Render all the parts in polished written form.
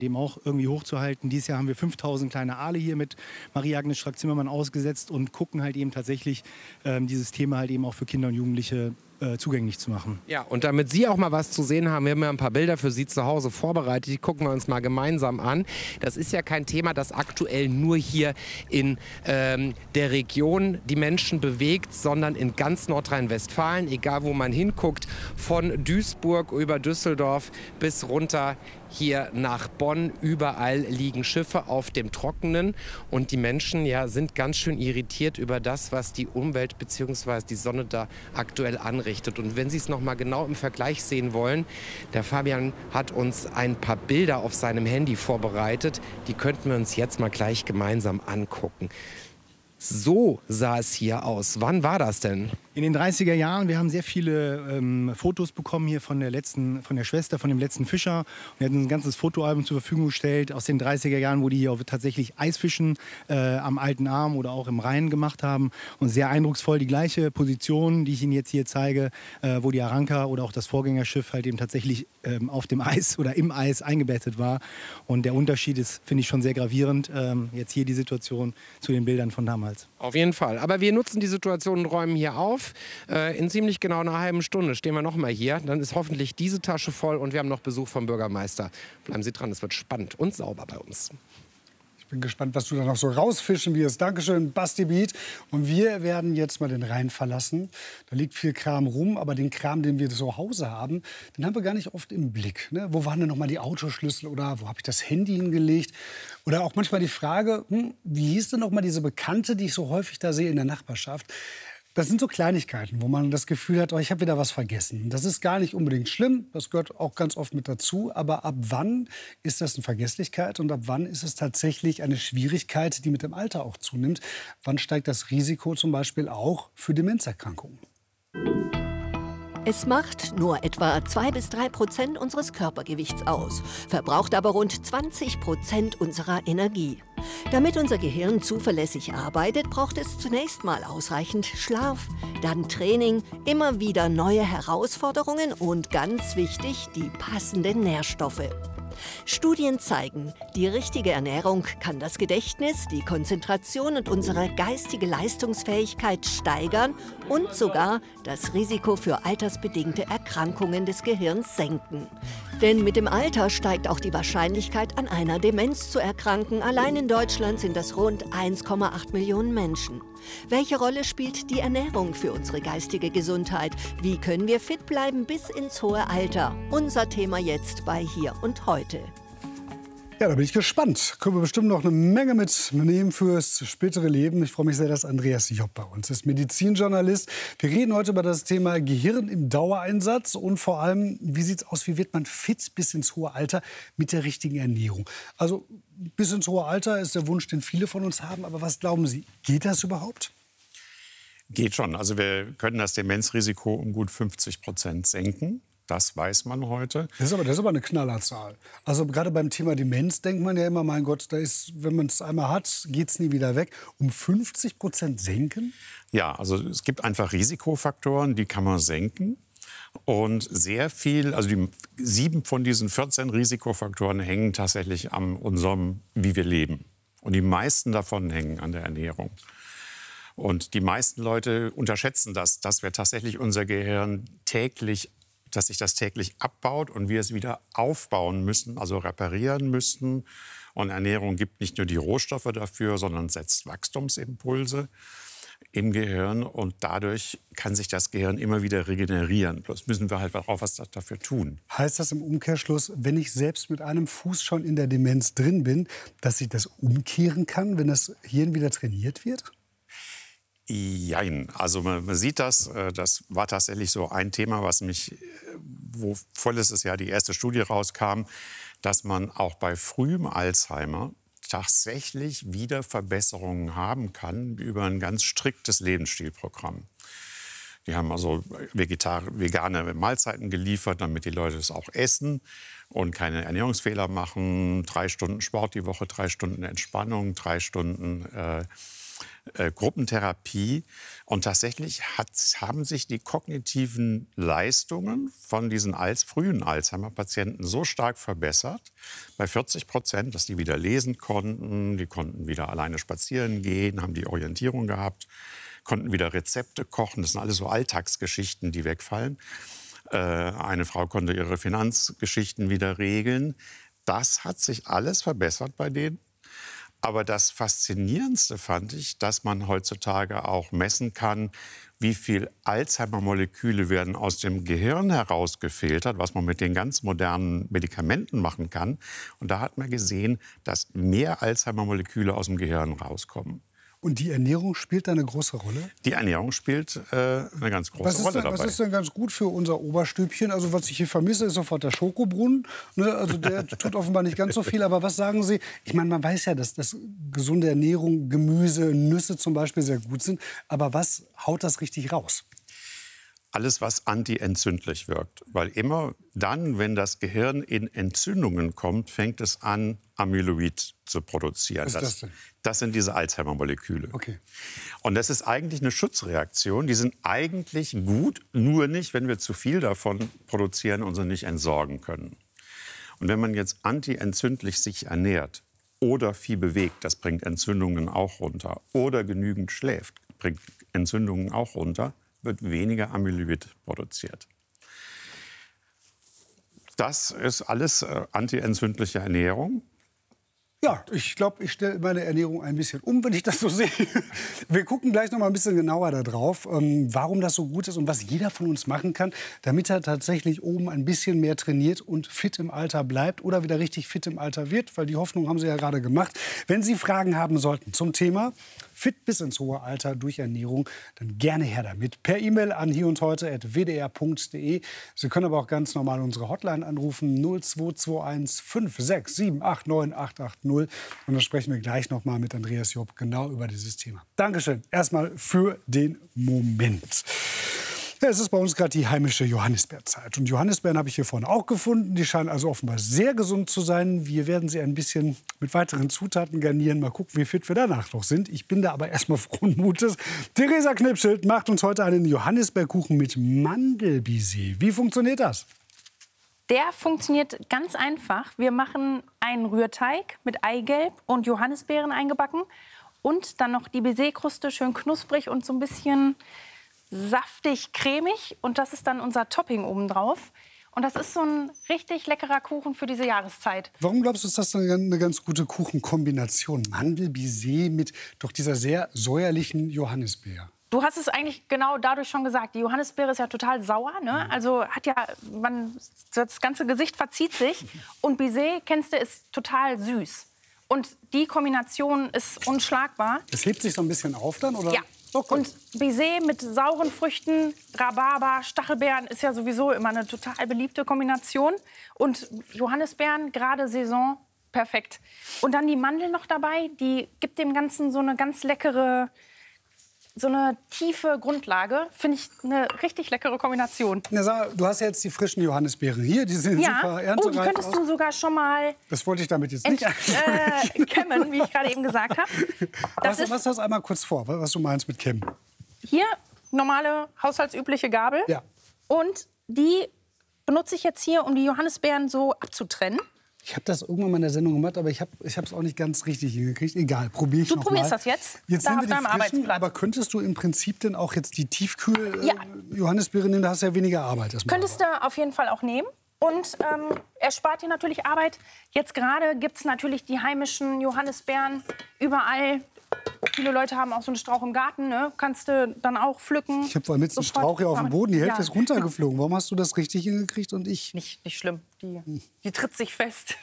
dem auch irgendwie hochzuhalten. Dieses Jahr haben wir 5000 kleine Aale hier mit Marie-Agnes Strack-Zimmermann ausgesetzt und gucken halt eben tatsächlich dieses Thema halt eben auch für Kinder und Jugendliche zugänglich zu machen. Ja, und damit Sie auch mal was zu sehen haben, wir haben ja ein paar Bilder für Sie zu Hause vorbereitet, die gucken wir uns mal gemeinsam an. Das ist ja kein Thema, das aktuell nur hier in der Region die Menschen bewegt, sondern in ganz Nordrhein-Westfalen, egal wo man hinguckt, von Duisburg über Düsseldorf bis runter hier nach Bonn. Überall liegen Schiffe auf dem Trockenen und die Menschen sind ganz schön irritiert über das, was die Umwelt bzw. die Sonne da aktuell anrichtet. Und wenn Sie es noch mal genau im Vergleich sehen wollen, der Fabian hat uns ein paar Bilder auf seinem Handy vorbereitet. Die könnten wir uns jetzt mal gleich gemeinsam angucken. So sah es hier aus. Wann war das denn? In den 30er Jahren. Wir haben sehr viele Fotos bekommen hier von der Schwester, von dem letzten Fischer. Wir hatten ein ganzes Fotoalbum zur Verfügung gestellt aus den 30er Jahren, wo die hier auch tatsächlich Eisfischen am Alten Arm oder auch im Rhein gemacht haben. Und sehr eindrucksvoll die gleiche Position, die ich Ihnen jetzt hier zeige, wo die Aranka oder auch das Vorgängerschiff halt eben tatsächlich auf dem Eis oder im Eis eingebettet war. Und der Unterschied ist, finde ich, schon sehr gravierend. Jetzt hier die Situation zu den Bildern von damals. Auf jeden Fall. Aber wir nutzen die Situation und räumen hier auf. In ziemlich genau einer halben Stunde stehen wir noch mal hier. Dann ist hoffentlich diese Tasche voll und wir haben noch Besuch vom Bürgermeister. Bleiben Sie dran, es wird spannend und sauber bei uns. Ich bin gespannt, was du da noch so rausfischen wirst. Dankeschön, Basti Beat. Und wir werden jetzt mal den Rhein verlassen. Da liegt viel Kram rum, aber den Kram, den wir zu Hause haben, den haben wir gar nicht oft im Blick. Ne? Wo waren denn noch mal die Autoschlüssel oder wo habe ich das Handy hingelegt? Oder auch manchmal die Frage, wie hieß denn noch mal diese Bekannte, die ich so häufig da sehe in der Nachbarschaft? Das sind so Kleinigkeiten, wo man das Gefühl hat, oh, ich habe wieder was vergessen. Das ist gar nicht unbedingt schlimm, das gehört auch ganz oft mit dazu. Aber ab wann ist das eine Vergesslichkeit und ab wann ist es tatsächlich eine Schwierigkeit, die mit dem Alter auch zunimmt? Wann steigt das Risiko zum Beispiel auch für Demenzerkrankungen? Es macht nur etwa 2–3% unseres Körpergewichts aus, verbraucht aber rund 20% unserer Energie. Damit unser Gehirn zuverlässig arbeitet, braucht es zunächst mal ausreichend Schlaf, dann Training, immer wieder neue Herausforderungen und ganz wichtig, die passenden Nährstoffe. Studien zeigen, die richtige Ernährung kann das Gedächtnis, die Konzentration und unsere geistige Leistungsfähigkeit steigern und sogar das Risiko für altersbedingte Erkrankungen des Gehirns senken. Denn mit dem Alter steigt auch die Wahrscheinlichkeit, an einer Demenz zu erkranken. Allein in Deutschland sind das rund 1,8 Millionen Menschen. Welche Rolle spielt die Ernährung für unsere geistige Gesundheit? Wie können wir fit bleiben bis ins hohe Alter? Unser Thema jetzt bei Hier und Heute. Ja, da bin ich gespannt. Können wir bestimmt noch eine Menge mitnehmen fürs spätere Leben. Ich freue mich sehr, dass Andreas Job bei uns ist, Medizinjournalist. Wir reden heute über das Thema Gehirn im Dauereinsatz und vor allem, wie sieht es aus, wie wird man fit bis ins hohe Alter mit der richtigen Ernährung? Also bis ins hohe Alter ist der Wunsch, den viele von uns haben. Aber was glauben Sie, geht das überhaupt? Geht schon. Also wir können das Demenzrisiko um gut 50% senken. Das weiß man heute. Das ist aber eine Knallerzahl. Also gerade beim Thema Demenz denkt man ja immer, mein Gott, da ist, wenn man es einmal hat, geht es nie wieder weg. Um 50% senken? Ja, also es gibt einfach Risikofaktoren, die kann man senken. Und sehr viel, also 7 von diesen 14 Risikofaktoren hängen tatsächlich an unserem, wie wir leben. Und die meisten davon hängen an der Ernährung. Und die meisten Leute unterschätzen das, dass wir tatsächlich unser Gehirn dass sich das täglich abbaut und wir es wieder aufbauen müssen, also reparieren müssen. Und Ernährung gibt nicht nur die Rohstoffe dafür, sondern setzt Wachstumsimpulse im Gehirn. Und dadurch kann sich das Gehirn immer wieder regenerieren. Bloß müssen wir halt auch was dafür tun. Heißt das im Umkehrschluss, wenn ich selbst mit einem Fuß schon in der Demenz drin bin, dass ich das umkehren kann, wenn das Hirn wieder trainiert wird? Jein. Also man sieht das, das war tatsächlich so ein Thema, wo vorletztes Jahr die erste Studie rauskam, dass man auch bei frühem Alzheimer tatsächlich wieder Verbesserungen haben kann über ein ganz striktes Lebensstilprogramm. Die haben also vegane Mahlzeiten geliefert, damit die Leute es auch essen und keine Ernährungsfehler machen. 3 Stunden Sport die Woche, 3 Stunden Entspannung, 3 Stunden Gruppentherapie. Und tatsächlich haben sich die kognitiven Leistungen von diesen frühen Alzheimer-Patienten so stark verbessert, bei 40%, dass die wieder lesen konnten, die konnten wieder alleine spazieren gehen, haben die Orientierung gehabt, konnten wieder Rezepte kochen. Das sind alles so Alltagsgeschichten, die wegfallen. Eine Frau konnte ihre Finanzgeschichten wieder regeln. Das hat sich alles verbessert bei denen. Aber das Faszinierendste fand ich, dass man heutzutage auch messen kann, wie viel Alzheimer-Moleküle werden aus dem Gehirn herausgefiltert, was man mit den ganz modernen Medikamenten machen kann. Und da hat man gesehen, dass mehr Alzheimer-Moleküle aus dem Gehirn rauskommen. Und die Ernährung spielt da eine große Rolle? Die Ernährung spielt eine ganz große Rolle dabei. Was ist denn ganz gut für unser Oberstübchen? Also was ich hier vermisse, ist sofort der Schokobrunnen. Ne? Also der tut offenbar nicht ganz so viel. Aber was sagen Sie? Ich meine, man weiß ja, dass gesunde Ernährung, Gemüse, Nüsse zum Beispiel sehr gut sind. Aber was haut das richtig raus? Alles, was antientzündlich wirkt. Weil immer dann, wenn das Gehirn in Entzündungen kommt, fängt es an, Amyloid zu produzieren. Was ist das denn? Das sind diese Alzheimer-Moleküle. Okay. Und das ist eigentlich eine Schutzreaktion. Die sind eigentlich gut, nur nicht, wenn wir zu viel davon produzieren und sie nicht entsorgen können. Und wenn man jetzt antientzündlich sich ernährt oder viel bewegt, das bringt Entzündungen auch runter, oder genügend schläft, bringt Entzündungen auch runter, wird weniger Amyloid produziert. Das ist alles antientzündliche Ernährung. Ja, ich glaube, ich stelle meine Ernährung ein bisschen um, wenn ich das so sehe. Wir gucken gleich noch mal ein bisschen genauer da drauf, warum das so gut ist und was jeder von uns machen kann, damit er tatsächlich oben ein bisschen mehr trainiert und fit im Alter bleibt oder wieder richtig fit im Alter wird, weil die Hoffnung haben Sie ja gerade gemacht. Wenn Sie Fragen haben sollten zum Thema fit bis ins hohe Alter durch Ernährung, dann gerne her damit. Per E-Mail an hierundheute@wdr.de. Sie können aber auch ganz normal unsere Hotline anrufen, 0221 567 89880. Und dann sprechen wir gleich noch mal mit Andreas Job genau über dieses Thema. Dankeschön erstmal für den Moment. Ja, es ist bei uns gerade die heimische Johannisbeerzeit. Und Johannisbeeren habe ich hier vorne auch gefunden. Die scheinen also offenbar sehr gesund zu sein. Wir werden sie ein bisschen mit weiteren Zutaten garnieren. Mal gucken, wie fit wir danach noch sind. Ich bin da aber erstmal frohen Mutes. Theresa Knipschild macht uns heute einen Johannisbeerkuchen mit Mandelbaiser. Wie funktioniert das? Der funktioniert ganz einfach. Wir machen einen Rührteig mit Eigelb und Johannisbeeren eingebacken. Und dann noch die Baiserkruste, schön knusprig und so ein bisschen saftig, cremig. Und das ist dann unser Topping obendrauf. Und das ist so ein richtig leckerer Kuchen für diese Jahreszeit. Warum glaubst du, ist das eine ganz gute Kuchenkombination? Mandelbaiser mit doch dieser sehr säuerlichen Johannisbeere. Du hast es eigentlich genau dadurch schon gesagt. Die Johannisbeere ist ja total sauer, ne? Also hat ja, das ganze Gesicht verzieht sich. Und Baiser, kennst du, ist total süß. Und die Kombination ist unschlagbar. Es hebt sich so ein bisschen auf dann, oder? Ja. Okay. Und Baiser mit sauren Früchten, Rhabarber, Stachelbeeren ist ja sowieso immer eine total beliebte Kombination. Und Johannisbeeren, gerade Saison, perfekt. Und dann die Mandel noch dabei, die gibt dem Ganzen so eine ganz leckere, so eine tiefe Grundlage. Finde ich eine richtig leckere Kombination. Na, sag, du hast ja jetzt die frischen Johannisbeeren hier, die sind super erntereif. Oh, die könntest du sogar schon mal das wollte ich damit jetzt nicht kämmen, wie ich gerade eben gesagt habe. Was das einmal kurz vor, was du meinst mit kämmen? Hier normale, haushaltsübliche Gabel. Ja. Und die benutze ich jetzt hier, um die Johannisbeeren so abzutrennen. Ich habe das irgendwann mal in der Sendung gemacht, aber ich habe es auch nicht ganz richtig hingekriegt. Egal, probiere ich noch mal. Du probierst das jetzt? Jetzt da nehmen auf wir deinem die frischen, Arbeitsplatz. aber könntest du im Prinzip denn auch jetzt die Ja. Johannisbeeren nehmen? Da hast du ja weniger Arbeit. Könntest du auf jeden Fall auch nehmen. Und erspart dir natürlich Arbeit. Jetzt gerade gibt es natürlich die heimischen Johannisbeeren überall. Viele Leute haben auch so einen Strauch im Garten, ne? Kannst du dann auch pflücken. Ich habe vorhin mit einem Strauch hier auf dem Boden, die Hälfte ist runtergeflogen. Warum hast du das richtig hingekriegt und ich? Nicht schlimm, die tritt sich fest.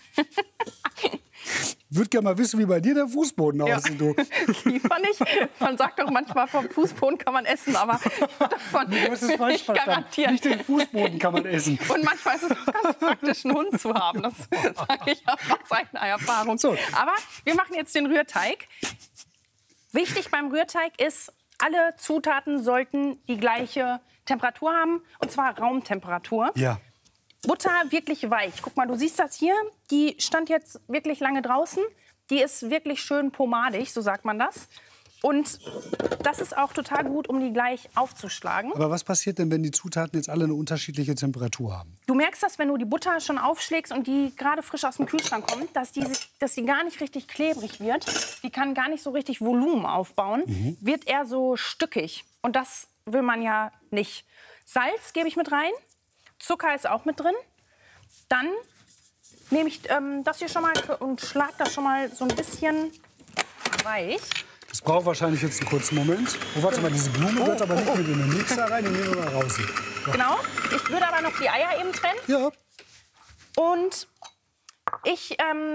Ich würde gerne mal wissen, wie bei dir der Fußboden aussieht. Du. Man sagt doch manchmal, vom Fußboden kann man essen, aber davon du hast es falsch verstanden. Nicht den Fußboden kann man essen. Und manchmal ist es auch ganz praktisch, einen Hund zu haben. Das sage ich aus eigener Erfahrung. So. Aber wir machen jetzt den Rührteig. Wichtig beim Rührteig ist, alle Zutaten sollten die gleiche Temperatur haben, und zwar Raumtemperatur. Ja. Butter wirklich weich. Guck mal, du siehst das hier. Die stand jetzt wirklich lange draußen. Die ist wirklich schön pomadig, so sagt man das. Und das ist auch total gut, um die gleich aufzuschlagen. Aber was passiert denn, wenn die Zutaten jetzt alle eine unterschiedliche Temperatur haben? Du merkst das, wenn du die Butter schon aufschlägst und die gerade frisch aus dem Kühlschrank kommt, dass die gar nicht richtig klebrig wird. Die kann gar nicht so richtig Volumen aufbauen. Wird eher so stückig. Und das will man ja nicht. Salz gebe ich mit rein. Zucker ist auch mit drin. Dann nehme ich das hier schon mal und schlage das schon mal so ein bisschen weich. Das braucht wahrscheinlich jetzt einen kurzen Moment. Oh, warte mal, diese Blume wird aber nicht mit in den Mixer rein, die nehmen wir mal raus. So. Genau. Ich würde aber noch die Eier eben trennen. Ja. Und ich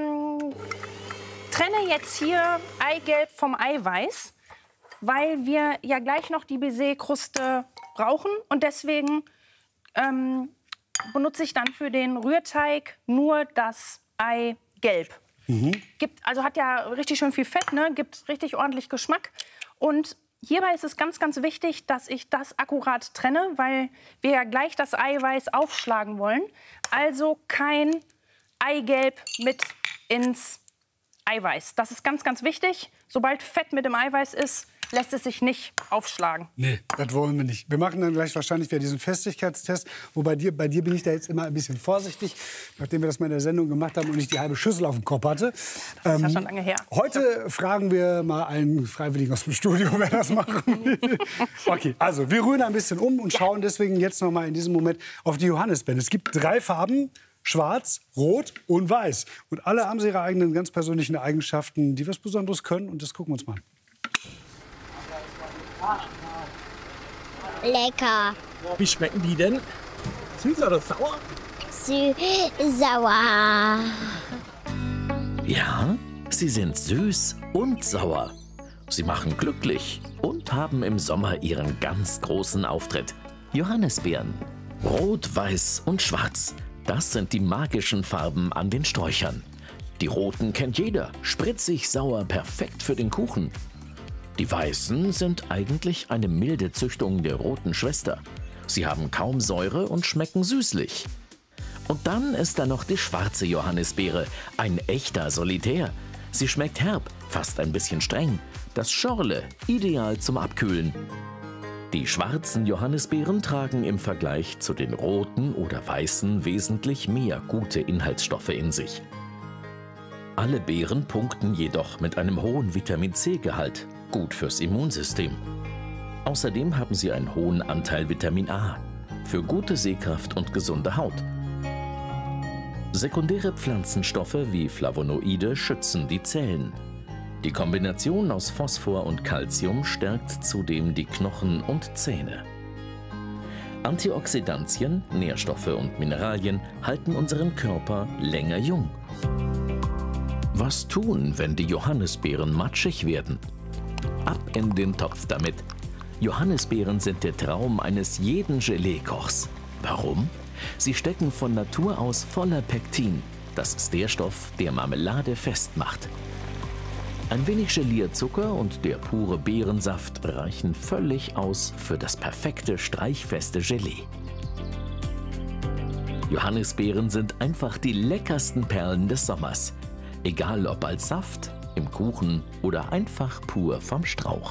trenne jetzt hier Eigelb vom Eiweiß, weil wir ja gleich noch die Baiser-Kruste brauchen. Und deswegen benutze ich dann für den Rührteig nur das Eigelb. Also hat ja richtig schön viel Fett, ne? Gibt richtig ordentlich Geschmack. Und hierbei ist es ganz, ganz wichtig, dass ich das akkurat trenne, weil wir ja gleich das Eiweiß aufschlagen wollen. Also kein Eigelb mit ins Eiweiß. Das ist ganz, ganz wichtig. Sobald Fett mit dem Eiweiß ist, lässt es sich nicht aufschlagen. Nee, das wollen wir nicht. Wir machen dann gleich wahrscheinlich wieder diesen Festigkeitstest. Wobei bei dir bin ich da jetzt immer ein bisschen vorsichtig, nachdem wir das mal in der Sendung gemacht haben und ich die halbe Schüssel auf dem Kopf hatte. Das ist ja schon lange her. Heute fragen wir mal einen Freiwilligen aus dem Studio, wer das machen will. Okay, also wir rühren ein bisschen um und schauen deswegen jetzt noch mal in diesem Moment auf die Johannisbeeren. Es gibt 3 Farben. Schwarz, Rot und Weiß. Und alle haben sie ihre eigenen ganz persönlichen Eigenschaften, die was Besonderes können. Und das gucken wir uns mal an. Lecker. Wie schmecken die denn? Süß oder sauer? Sauer. Ja, sie sind süß und sauer. Sie machen glücklich und haben im Sommer ihren ganz großen Auftritt. Johannisbeeren. Rot, Weiß und Schwarz. Das sind die magischen Farben an den Sträuchern. Die roten kennt jeder. Spritzig, sauer, perfekt für den Kuchen. Die weißen sind eigentlich eine milde Züchtung der roten Schwester. Sie haben kaum Säure und schmecken süßlich. Und dann ist da noch die schwarze Johannisbeere, ein echter Solitär. Sie schmeckt herb, fast ein bisschen streng. Das Schorle, ideal zum Abkühlen. Die schwarzen Johannisbeeren tragen im Vergleich zu den roten oder weißen wesentlich mehr gute Inhaltsstoffe in sich. Alle Beeren punkten jedoch mit einem hohen Vitamin-C-Gehalt, gut fürs Immunsystem. Außerdem haben sie einen hohen Anteil Vitamin A, für gute Sehkraft und gesunde Haut. Sekundäre Pflanzenstoffe wie Flavonoide schützen die Zellen. Die Kombination aus Phosphor und Calcium stärkt zudem die Knochen und Zähne. Antioxidantien, Nährstoffe und Mineralien halten unseren Körper länger jung. Was tun, wenn die Johannisbeeren matschig werden? Ab in den Topf damit. Johannisbeeren sind der Traum eines jeden Gelee-Kochs. Warum? Sie stecken von Natur aus voller Pektin. Das ist der Stoff, der Marmelade festmacht. Ein wenig Gelierzucker und der pure Beerensaft reichen völlig aus für das perfekte streichfeste Gelee. Johannisbeeren sind einfach die leckersten Perlen des Sommers. Egal ob als Saft, im Kuchen oder einfach pur vom Strauch.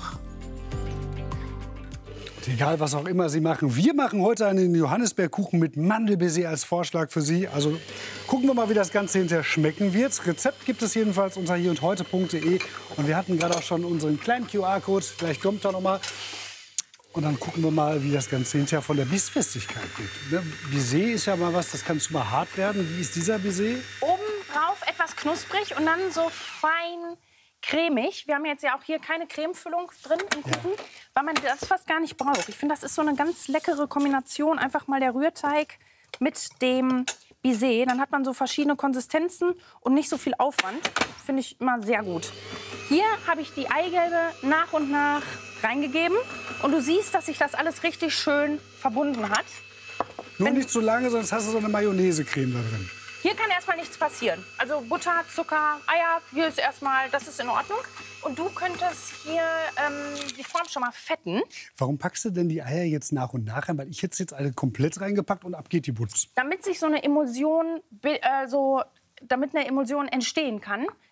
Egal, was auch immer Sie machen. Wir machen heute einen Johannisbeerkuchen mit Mandelbaiser als Vorschlag für Sie. Also gucken wir mal, wie das Ganze hinterher schmecken wird. Das Rezept gibt es jedenfalls unter hierundheute.de. Und wir hatten gerade auch schon unseren kleinen QR-Code. Vielleicht kommt er noch mal. Und dann gucken wir mal, wie das Ganze hinterher von der Bissfestigkeit wird. Baiser ist ja mal was, das kann super hart werden. Wie ist dieser Baiser? Oben drauf etwas knusprig und dann so fein cremig. Wir haben jetzt ja auch hier keine Cremefüllung drin im Kuchen, weil man das fast gar nicht braucht. Ich finde, das ist so eine ganz leckere Kombination. Einfach mal der Rührteig mit dem Baiser. Dann hat man so verschiedene Konsistenzen und nicht so viel Aufwand. Finde ich immer sehr gut. Hier habe ich die Eigelbe nach und nach reingegeben. Und du siehst, dass sich das alles richtig schön verbunden hat. Nur nicht zu lange, sonst hast du so eine Mayonnaise-Creme da drin. Hier kann erstmal nichts passieren. Also Butter, Zucker, Eier, hier ist erstmal, das ist in Ordnung. Und du könntest hier die Form schon mal fetten. Warum packst du denn die Eier jetzt nach und nach rein? Weil ich hätte jetzt alle komplett reingepackt und ab geht die Butz. Damit sich so eine Emulsion, damit eine Emulsion entstehen kann,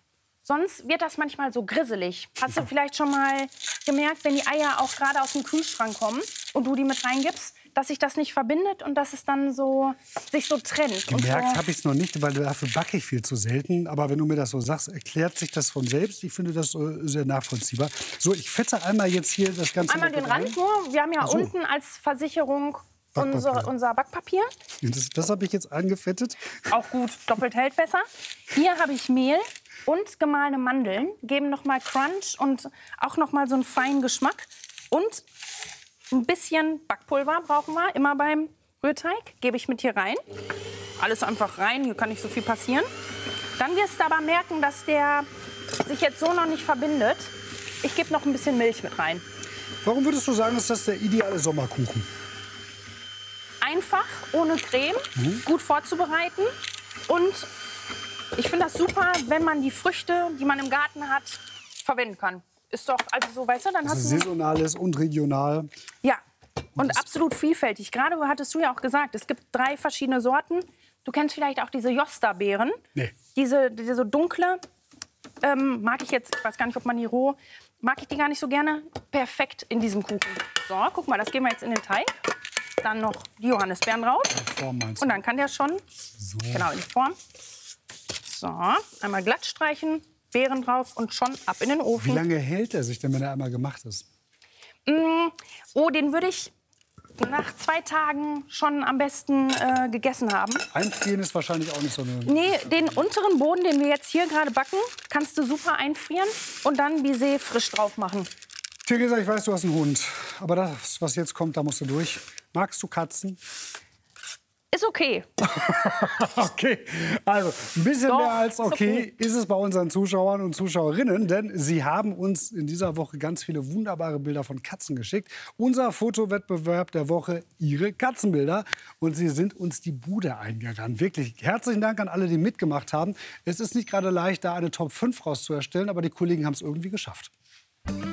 Sonst wird das manchmal so grisselig. Hast du vielleicht schon mal gemerkt, wenn die Eier auch gerade aus dem Kühlschrank kommen und du die mit reingibst, dass sich das nicht verbindet und dass es dann so sich so trennt? Gemerkt so. habe ich es noch nicht, weil dafür backe ich viel zu selten. Aber wenn du mir das so sagst, erklärt sich das von selbst. Ich finde das sehr nachvollziehbar. So, ich fetze einmal jetzt hier das Ganze. Einmal den Rand nur. Wir haben ja unten als Versicherung unser Backpapier. Das habe ich jetzt angefettet. Auch gut, doppelt hält besser. Hier habe ich Mehl und gemahlene Mandeln. Geben noch mal Crunch und auch noch mal so einen feinen Geschmack. Und ein bisschen Backpulver brauchen wir, immer beim Rührteig. Gebe ich mit hier rein. Alles einfach rein, hier kann nicht so viel passieren. Dann wirst du aber merken, dass der sich jetzt so noch nicht verbindet. Ich gebe noch ein bisschen Milch mit rein. Warum würdest du sagen, ist das der ideale Sommerkuchen? Einfach, ohne Creme, gut vorzubereiten. Und ich finde das super, wenn man die Früchte, die man im Garten hat, verwenden kann. Ist doch, also so, weißt du, dann hast du... Saisonales und regional. Ja, und absolut vielfältig. Gerade hattest du ja auch gesagt, es gibt 3 verschiedene Sorten. Du kennst vielleicht auch diese Josta-Beeren. Nee. Diese dunkle, mag ich jetzt, ich weiß gar nicht, ob man die roh, mag ich die gar nicht so gerne. Perfekt in diesem Kuchen. So, guck mal, das geben wir jetzt in den Teig. Dann noch die Johannisbeeren drauf. Und dann kann der schon, genau in die Form. So, einmal glatt streichen, Beeren drauf und schon ab in den Ofen. Wie lange hält er sich denn, wenn er einmal gemacht ist? Oh, den würde ich nach 2 Tagen schon am besten gegessen haben. Einfrieren ist wahrscheinlich auch nicht so eine... Nee, den unteren Boden, den wir jetzt hier gerade backen, kannst du super einfrieren und dann Baiser frisch drauf machen. Theresa, ich weiß, du hast einen Hund. Aber das, was jetzt kommt, da musst du durch. Magst du Katzen? Ist okay. Okay, also ein bisschen Doch, mehr als okay ist ist es bei unseren Zuschauern und Zuschauerinnen, denn sie haben uns in dieser Woche ganz viele wunderbare Bilder von Katzen geschickt. Unser Fotowettbewerb der Woche, ihre Katzenbilder. Und sie sind uns die Bude eingerannt. Wirklich herzlichen Dank an alle, die mitgemacht haben. Es ist nicht gerade leicht, da eine Top 5 rauszuerstellen, aber die Kollegen haben es irgendwie geschafft.